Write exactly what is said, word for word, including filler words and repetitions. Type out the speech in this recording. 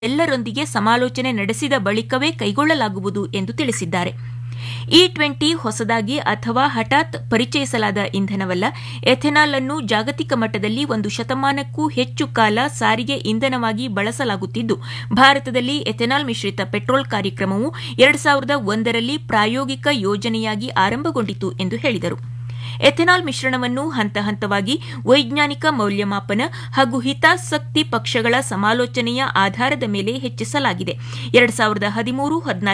ಎಲ್ಲರೊಂದಿಗೆ ಸಮಾಲೋಚನೆ ನಡೆಸಿದ ಬಳಿಕವೇ ಕೈಗೊಳ್ಳಲಾಗುವುದು ಎಂದು ತಿಳಿಸಿದ್ದಾರೆ. ಇ ಟ್ವೆಂಟಿ ಹೊಸದಾಗಿ ಅಥವಾ ಹಠಾತ್ ಪರಿಚಯಿಸಲಾದ ಇಂಧನವಲ್ಲ. ಎಥೆನಾಲ್ ಅನ್ನು ಜಾಗತಿಕ ಮಟ್ಟದಲ್ಲಿ ಒಂದು ಶತಮಾನಕ್ಕೂ ಹೆಚ್ಚು ಕಾಲ ಸಾರಿಗೆ ಇಂಧನವಾಗಿ ಬಳಸಲಾಗುತ್ತಿದ್ದು, ಭಾರತದಲ್ಲಿ ಎಥೆನಾಲ್ ಮಿಶ್ರಿತ ಪೆಟ್ರೋಲ್ ಕಾರ್ಯಕ್ರಮವು ಎರಡು ಸಾವಿರದ ಒಂದರಲ್ಲಿ ಪ್ರಾಯೋಗಿಕ ಯೋಜನೆಯಾಗಿ ಆರಂಭಗೊಂಡಿತು ಎಂದು ಹೇಳಿದರು. ಎಥೆನಾಲ್ ಮಿಶ್ರಣವನ್ನು ಹಂತ ಹಂತವಾಗಿ ವೈಜ್ಞಾನಿಕ ಮೌಲ್ಯಮಾಪನ ಹಾಗೂ ಹಿತಾಸಕ್ತಿ ಪಕ್ಷಗಳ ಸಮಾಲೋಚನೆಯ ಆಧಾರದ ಮೇಲೆ ಹೆಚ್ಚಿಸಲಾಗಿದೆ. ಎರಡು ಸಾವಿರದ ಹದಿಮೂರು ಹದಿನಾಲ್ಕು